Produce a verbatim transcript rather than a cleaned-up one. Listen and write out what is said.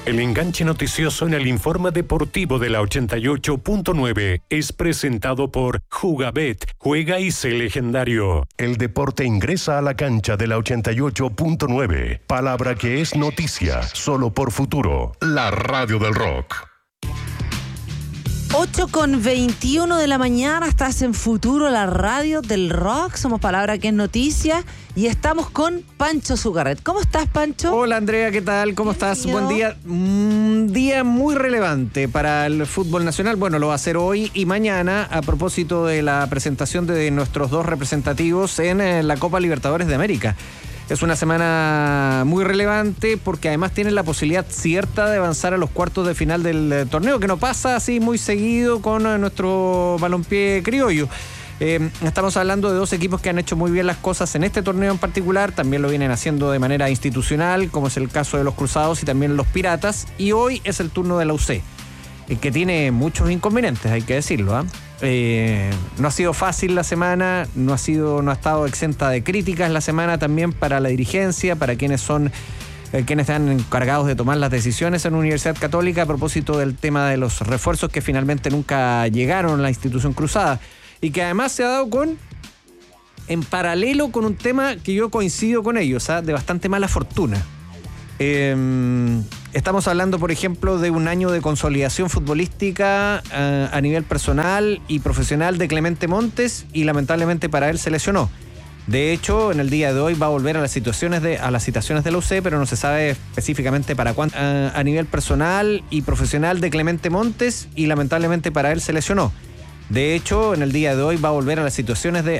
El enganche noticioso en el informe deportivo de la ochenta y ocho punto nueve es presentado por Jugabet, juega y sé legendario. El deporte ingresa a la cancha de la ochenta y ocho punto nueve. Palabra que es noticia, solo por Futuro, la radio del rock. ocho con veintiuno de la mañana, estás en Futuro, la radio del rock. Somos Palabra que es noticia y estamos con Pancho Zucarret. ¿Cómo estás, Pancho? Hola, Andrea, ¿qué tal? ¿Cómo estás? Buen día. Un día muy relevante para el fútbol nacional. Bueno, lo va a hacer hoy y mañana a propósito de la presentación de nuestros dos representativos en la Copa Libertadores de América. Es una semana muy relevante porque además tienen la posibilidad cierta de avanzar a los cuartos de final del torneo, que no pasa así muy seguido con nuestro balompié criollo. Eh, estamos hablando de dos equipos que han hecho muy bien las cosas en este torneo en particular, también lo vienen haciendo de manera institucional, como es el caso de los Cruzados y también los Piratas, y hoy es el turno de la U C, que tiene muchos inconvenientes, hay que decirlo, ¿eh? Eh, no ha sido fácil la semana, no ha sido, no ha estado exenta de críticas la semana también para la dirigencia, para quienes son eh, quienes están encargados de tomar las decisiones en la Universidad Católica a propósito del tema de los refuerzos que finalmente nunca llegaron a la institución cruzada y que además se ha dado con en paralelo con un tema que yo coincido con ellos, ¿eh? De bastante mala fortuna. Eh, estamos hablando, por ejemplo, de un año de consolidación futbolística uh, a nivel personal y profesional de Clemente Montes y lamentablemente para él se lesionó. De hecho, en el día de hoy va a volver a las situaciones de a las citaciones de la U C, pero no se sabe específicamente para cuánto. Uh, a nivel personal y profesional de Clemente Montes y lamentablemente para él se lesionó. De hecho, en el día de hoy va a volver a las situaciones de